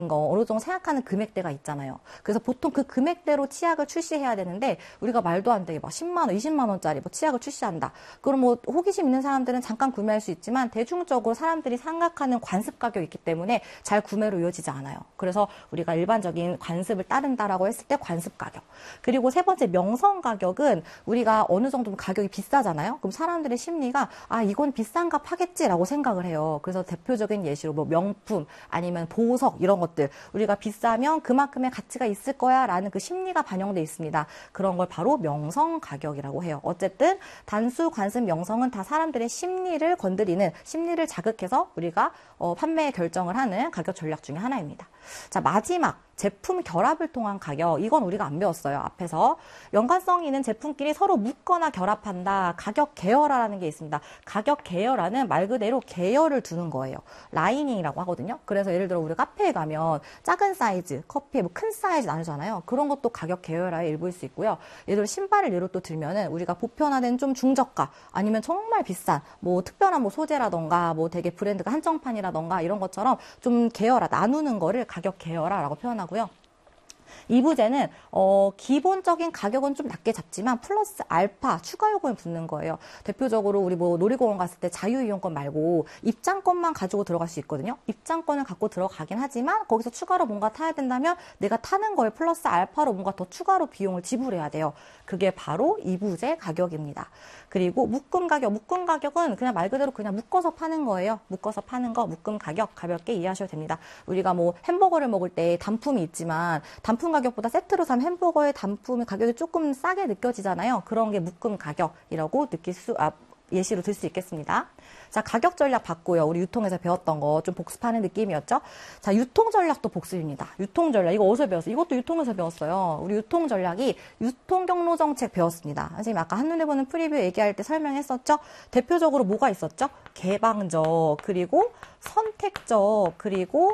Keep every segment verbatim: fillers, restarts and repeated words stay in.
거 어느 정도 생각하는 금액대가 있잖아요. 그래서 보통 그 금액대로 치약을 출시해야 되는데 우리가 말도 안 되게 막 십만 원, 이십만 원짜리 뭐 치약을 출시한다. 그럼 뭐 호기심 있는 사람들은 잠깐 구매할 수 있지만 대중적으로 사람들이 생각하는 관습 가격이 있기 때문에 잘 구매로 이어지지 않아요. 그래서 우리가 일반적인 관습을 따른다라고 했을 때 관습 가격. 그리고 세 번째 명성 가격은 우리가 어느 정도 가격이 비싸잖아요. 그럼 사람들의 심리가 아 이건 비싼 값 하겠지라고 생각을 해요. 그래서 대표적인 예시로 뭐 명품 아니면 보석 이런 것 우리가 비싸면 그만큼의 가치가 있을 거야 라는 그 심리가 반영돼 있습니다. 그런 걸 바로 명성 가격이라고 해요. 어쨌든 단수, 관습, 명성은 다 사람들의 심리를 건드리는, 심리를 자극해서 우리가 어, 판매 결정을 하는 가격 전략 중에 하나입니다. 자, 마지막 제품 결합을 통한 가격. 이건 우리가 안 배웠어요. 앞에서. 연관성 있는 제품끼리 서로 묶거나 결합한다. 가격 계열화라는 게 있습니다. 가격 계열화는 말 그대로 계열을 두는 거예요. 라이닝이라고 하거든요. 그래서 예를 들어 우리 카페에 가면 작은 사이즈, 커피에 뭐 큰 사이즈 나누잖아요. 그런 것도 가격 계열화의 일부일 수 있고요. 예를 들어 신발을 예로 또 들면은 우리가 보편화된 좀 중저가 아니면 정말 비싼 뭐 특별한 뭐 소재라던가 뭐 되게 브랜드가 한정판이라던가 이런 것처럼 좀 계열화, 나누는 거를 가격 계열화라고 표현하고 이 부제는 어, 기본적인 가격은 좀 낮게 잡지만 플러스 알파 추가 요금이 붙는 거예요. 대표적으로 우리 뭐 놀이공원 갔을 때 자유이용권 말고 입장권만 가지고 들어갈 수 있거든요. 입장권을 갖고 들어가긴 하지만 거기서 추가로 뭔가 타야 된다면 내가 타는 거에 플러스 알파로 뭔가 더 추가로 비용을 지불해야 돼요. 그게 바로 이 부제 가격입니다. 그리고 묶음 가격, 묶음 가격은 그냥 말 그대로 그냥 묶어서 파는 거예요. 묶어서 파는 거, 묶음 가격 가볍게 이해하셔도 됩니다. 우리가 뭐 햄버거를 먹을 때 단품이 있지만 단품 가격보다 세트로 산 햄버거의 단품의 가격이 조금 싸게 느껴지잖아요. 그런 게 묶음 가격이라고 느낄 수, 아, 예시로 들 수 있겠습니다. 자, 가격 전략 봤고요. 우리 유통에서 배웠던 거 좀 복습하는 느낌이었죠. 자, 유통 전략도 복습입니다. 유통 전략. 이거 어디서 배웠어요? 이것도 유통에서 배웠어요. 우리 유통 전략이 유통 경로 정책 배웠습니다. 선생님 아까 한눈에 보는 프리뷰 얘기할 때 설명했었죠? 대표적으로 뭐가 있었죠? 개방적, 그리고 선택적, 그리고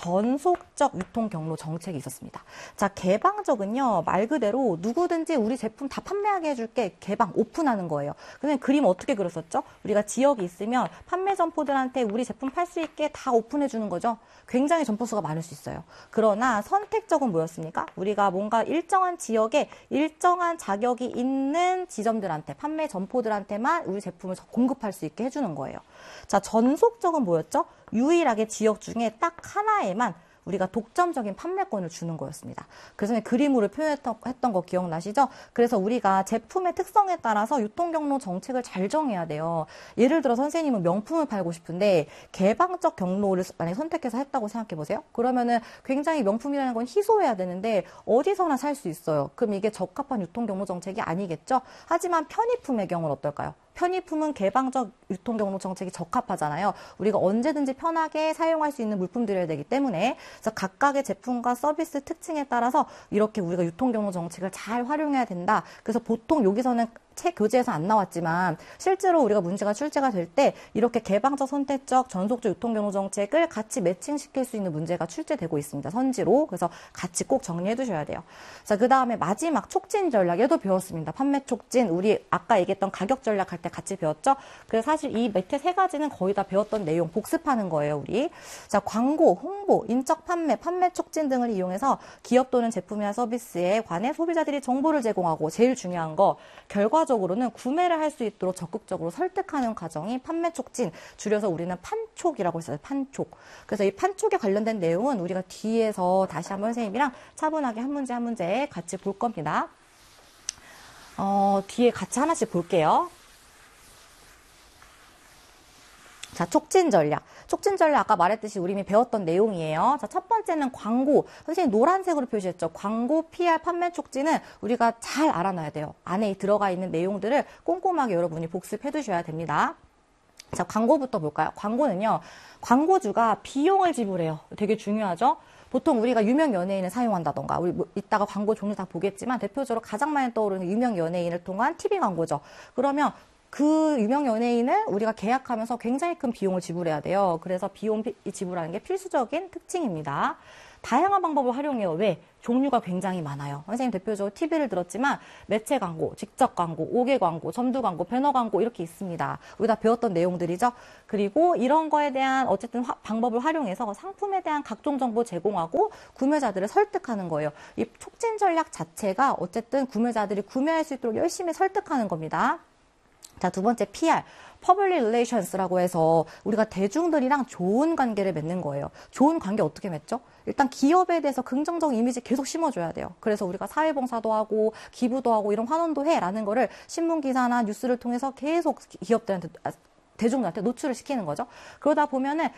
전속적 유통 경로 정책이 있었습니다. 자, 개방적은요, 말 그대로 누구든지 우리 제품 다 판매하게 해줄게. 개방, 오픈하는 거예요. 근데 그림 어떻게 그렸었죠? 우리가 지역이 있으면 판매 점포들한테 우리 제품 팔 수 있게 다 오픈해 주는 거죠. 굉장히 점포수가 많을 수 있어요. 그러나 선택적은 뭐였습니까? 우리가 뭔가 일정한 지역에 일정한 자격이 있는 지점들한테, 판매 점포들한테만 우리 제품을 공급할 수 있게 해주는 거예요. 자, 전속적은 뭐였죠? 유일하게 지역 중에 딱 하나에만 우리가 독점적인 판매권을 주는 거였습니다. 그래서 그림으로 표현했던 거 기억나시죠? 그래서 우리가 제품의 특성에 따라서 유통경로 정책을 잘 정해야 돼요. 예를 들어 선생님은 명품을 팔고 싶은데 개방적 경로를 만약에 선택해서 했다고 생각해 보세요. 그러면은 굉장히 명품이라는 건 희소해야 되는데 어디서나 살 수 있어요. 그럼 이게 적합한 유통경로 정책이 아니겠죠? 하지만 편의품의 경우는 어떨까요? 편의품은 개방적 유통경로 정책이 적합하잖아요. 우리가 언제든지 편하게 사용할 수 있는 물품들이어야 되기 때문에 그래서 각각의 제품과 서비스 특징에 따라서 이렇게 우리가 유통경로 정책을 잘 활용해야 된다. 그래서 보통 여기서는 책 교재에서 안 나왔지만 실제로 우리가 문제가 출제가 될 때 이렇게 개방적, 선택적, 전속적 유통경로 정책을 같이 매칭시킬 수 있는 문제가 출제되고 있습니다. 선지로. 그래서 같이 꼭 정리해 두셔야 돼요. 자, 그 다음에 마지막 촉진 전략. 얘도 배웠습니다. 판매 촉진. 우리 아까 얘기했던 가격 전략 할 때 같이 배웠죠? 그래서 사실 이 밑에 세 가지는 거의 다 배웠던 내용 복습하는 거예요, 우리. 자, 광고, 홍보, 인적 판매, 판매 촉진 등을 이용해서 기업 또는 제품이나 서비스에 관해 소비자들이 정보를 제공하고 제일 중요한 거 결과적으로는 구매를 할 수 있도록 적극적으로 설득하는 과정이 판매 촉진, 줄여서 우리는 판촉이라고 했어요. 판촉. 그래서 이 판촉에 관련된 내용은 우리가 뒤에서 다시 한번 선생님이랑 차분하게 한 문제 한 문제 같이 볼 겁니다. 어, 뒤에 같이 하나씩 볼게요. 자, 촉진 전략. 촉진 전략 아까 말했듯이 우리 이미 배웠던 내용이에요. 자, 첫 번째는 광고. 선생님 노란색으로 표시했죠. 광고, 피알, 판매 촉진은 우리가 잘 알아놔야 돼요. 안에 들어가 있는 내용들을 꼼꼼하게 여러분이 복습해 두셔야 됩니다. 자, 광고부터 볼까요? 광고는요, 광고주가 비용을 지불해요. 되게 중요하죠? 보통 우리가 유명 연예인을 사용한다던가, 우리 뭐 이따가 광고 종류 다 보겠지만 대표적으로 가장 많이 떠오르는 유명 연예인을 통한 티비 광고죠. 그러면 그 유명 연예인을 우리가 계약하면서 굉장히 큰 비용을 지불해야 돼요. 그래서 비용 지불하는 게 필수적인 특징입니다. 다양한 방법을 활용해요. 왜? 종류가 굉장히 많아요. 선생님 대표적으로 티비를 들었지만 매체 광고, 직접 광고, 오개 광고, 점두 광고, 배너 광고 이렇게 있습니다. 우리 다 배웠던 내용들이죠. 그리고 이런 거에 대한 어쨌든 화, 방법을 활용해서 상품에 대한 각종 정보 제공하고 구매자들을 설득하는 거예요. 이 촉진 전략 자체가 어쨌든 구매자들이 구매할 수 있도록 열심히 설득하는 겁니다. 자, 두 번째 피알. Public Relations라고 해서 우리가 대중들이랑 좋은 관계를 맺는 거예요. 좋은 관계 어떻게 맺죠? 일단 기업에 대해서 긍정적인 이미지 계속 심어줘야 돼요. 그래서 우리가 사회봉사도 하고 기부도 하고 이런 환원도 해라는 거를 신문기사나 뉴스를 통해서 계속 기업들한테, 대중들한테 노출을 시키는 거죠. 그러다 보면은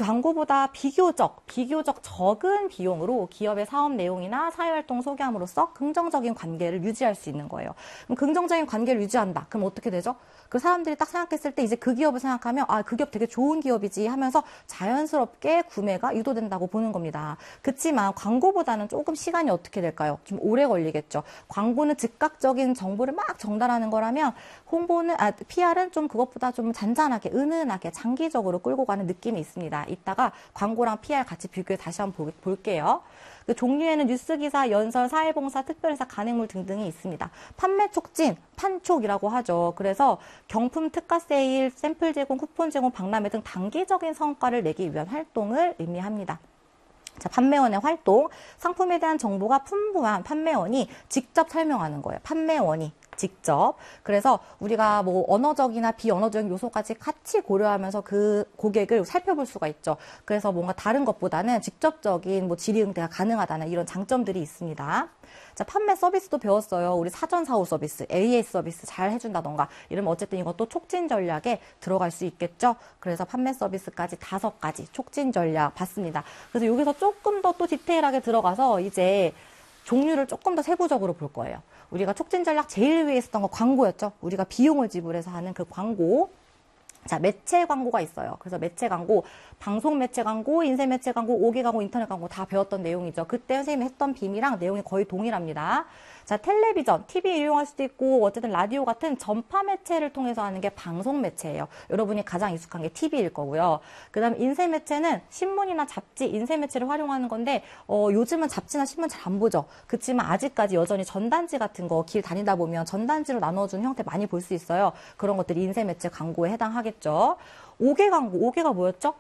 광고보다 비교적, 비교적 적은 비용으로 기업의 사업 내용이나 사회활동 소개함으로써 긍정적인 관계를 유지할 수 있는 거예요. 그럼 긍정적인 관계를 유지한다. 그럼 어떻게 되죠? 그 사람들이 딱 생각했을 때 이제 그 기업을 생각하면 아, 그 기업 되게 좋은 기업이지 하면서 자연스럽게 구매가 유도된다고 보는 겁니다. 그렇지만 광고보다는 조금 시간이 어떻게 될까요? 좀 오래 걸리겠죠. 광고는 즉각적인 정보를 막 전달하는 거라면 홍보는, 아, 피알은 좀 그것보다 좀 잔잔하게, 은은하게, 장기적으로 끌고 가는 느낌이 있습니다. 이따가 광고랑 피알 같이 비교해 다시 한번 볼게요. 그 종류에는 뉴스기사, 연설, 사회봉사, 특별행사, 간행물 등등이 있습니다. 판매 촉진, 판촉이라고 하죠. 그래서 경품 특가 세일, 샘플 제공, 쿠폰 제공, 박람회 등 단기적인 성과를 내기 위한 활동을 의미합니다. 자, 판매원의 활동, 상품에 대한 정보가 풍부한 판매원이 직접 설명하는 거예요. 판매원이 직접. 그래서 우리가 뭐 언어적이나 비언어적인 요소까지 같이 고려하면서 그 고객을 살펴볼 수가 있죠. 그래서 뭔가 다른 것보다는 직접적인 뭐 질의응대가 가능하다는 이런 장점들이 있습니다. 자, 판매 서비스도 배웠어요. 우리 사전 사후 서비스, 에이에스 서비스 잘 해준다던가 이러면 어쨌든 이것도 촉진 전략에 들어갈 수 있겠죠. 그래서 판매 서비스까지 다섯 가지 촉진 전략 봤습니다. 그래서 여기서 조금 더 또 디테일하게 들어가서 이제 종류를 조금 더 세부적으로 볼 거예요. 우리가 촉진 전략 제일 위에 있었던 거 광고였죠. 우리가 비용을 지불해서 하는 그 광고. 자, 매체 광고가 있어요. 그래서 매체 광고, 방송 매체 광고, 인쇄 매체 광고, 오개 광고, 인터넷 광고 다 배웠던 내용이죠. 그때 선생님이 했던 빔이랑 내용이 거의 동일합니다. 자, 텔레비전, 티비 이용할 수도 있고 어쨌든 라디오 같은 전파 매체를 통해서 하는 게 방송 매체예요. 여러분이 가장 익숙한 게 티비일 거고요. 그 다음 인쇄 매체는 신문이나 잡지, 인쇄 매체를 활용하는 건데 어, 요즘은 잡지나 신문 잘 안 보죠. 그렇지만 아직까지 여전히 전단지 같은 거 길 다니다 보면 전단지로 나눠준 형태 많이 볼 수 있어요. 그런 것들이 인쇄 매체 광고에 해당하겠죠. 오개 광고, 오개가 뭐였죠?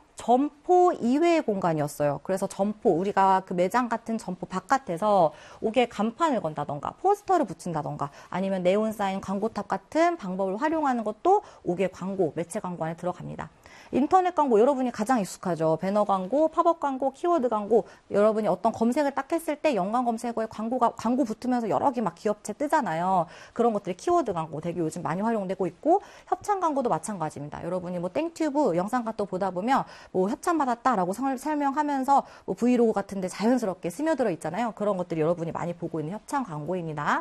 점포 이외의 공간이었어요. 그래서 점포, 우리가 그 매장 같은 점포 바깥에서 오개 간판을 건다던가 포스터를 붙인다던가 아니면 네온사인, 광고탑 같은 방법을 활용하는 것도 오개 광고, 매체 광고 안에 들어갑니다. 인터넷 광고 여러분이 가장 익숙하죠. 배너 광고, 팝업 광고, 키워드 광고. 여러분이 어떤 검색을 딱 했을 때 연관 검색어에 광고가 광고 붙으면서 여러 개 막 기업체 뜨잖아요. 그런 것들이 키워드 광고 되게 요즘 많이 활용되고 있고 협찬 광고도 마찬가지입니다. 여러분이 뭐 땡튜브 영상 같은 거 보다 보면 뭐 협찬 받았다라고 설명하면서 뭐 브이로그 같은 데 자연스럽게 스며들어 있잖아요. 그런 것들이 여러분이 많이 보고 있는 협찬 광고입니다.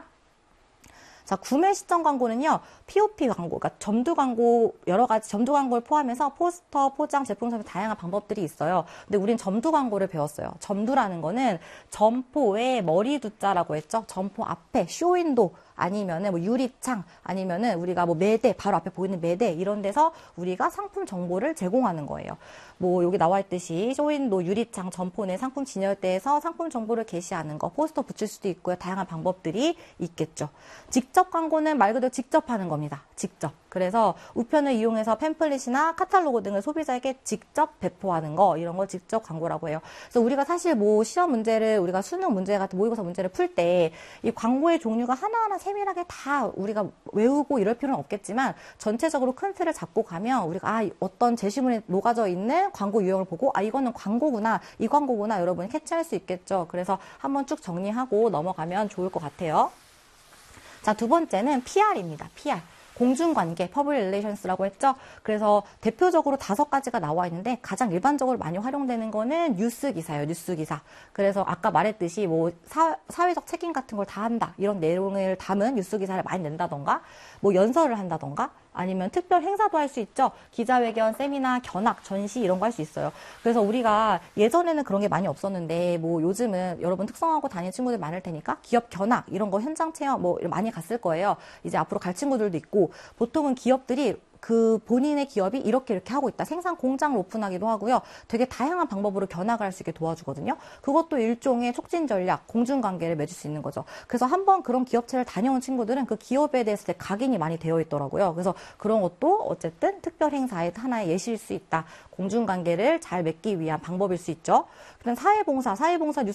자, 구매 시점 광고는요, 피오피 광고, 그러니까 점두 광고, 여러 가지 점두 광고를 포함해서 포스터, 포장, 제품 설명 다양한 방법들이 있어요. 근데 우린 점두 광고를 배웠어요. 점두라는 거는 점포의 머리 두자라고 했죠. 점포 앞에 쇼윈도, 아니면은 뭐 유리창, 아니면은 우리가 뭐 매대, 바로 앞에 보이는 매대, 이런 데서 우리가 상품 정보를 제공하는 거예요. 뭐 여기 나와 있듯이 쇼윈도, 유리창, 점포 내 상품 진열대에서 상품 정보를 게시하는 거, 포스터 붙일 수도 있고요. 다양한 방법들이 있겠죠. 직접 광고는 말 그대로 직접 하는 겁니다. 직접. 그래서 우편을 이용해서 팸플릿이나 카탈로그 등을 소비자에게 직접 배포하는 거, 이런 걸 직접 광고라고 해요. 그래서 우리가 사실 뭐 시험 문제를, 우리가 수능 문제 같은 모의고사 문제를 풀 때 이 광고의 종류가 하나하나 세밀하게 다 우리가 외우고 이럴 필요는 없겠지만 전체적으로 큰 틀을 잡고 가면 우리가 아, 어떤 제시문에 녹아져 있는 광고 유형을 보고 아, 이거는 광고구나, 이 광고구나 여러분이 캐치할 수 있겠죠. 그래서 한번 쭉 정리하고 넘어가면 좋을 것 같아요. 자, 두 번째는 피알입니다. 피알. 공중관계, Public Relations라고 했죠. 그래서 대표적으로 다섯 가지가 나와 있는데 가장 일반적으로 많이 활용되는 거는 뉴스 기사예요. 뉴스 기사. 그래서 아까 말했듯이 뭐 사, 사회적 책임 같은 걸 다 한다. 이런 내용을 담은 뉴스 기사를 많이 낸다던가 뭐 연설을 한다던가 아니면 특별 행사도 할 수 있죠. 기자회견, 세미나, 견학, 전시 이런 거 할 수 있어요. 그래서 우리가 예전에는 그런 게 많이 없었는데 뭐 요즘은 여러분 특성화고 다니는 친구들 많을 테니까 기업 견학 이런 거 현장 체험 뭐 많이 갔을 거예요. 이제 앞으로 갈 친구들도 있고 보통은 기업들이 그 본인의 기업이 이렇게 이렇게 하고 있다. 생산 공장을 오픈하기도 하고요. 되게 다양한 방법으로 견학할 수 있게 도와주거든요. 그것도 일종의 촉진 전략, 공중관계를 맺을 수 있는 거죠. 그래서 한번 그런 기업체를 다녀온 친구들은 그 기업에 대해서 각인이 많이 되어 있더라고요. 그래서 그런 것도 어쨌든 특별 행사의 하나의 예시일 수 있다. 공중관계를 잘 맺기 위한 방법일 수 있죠. 그다음 사회봉사, 사회봉사 뉴스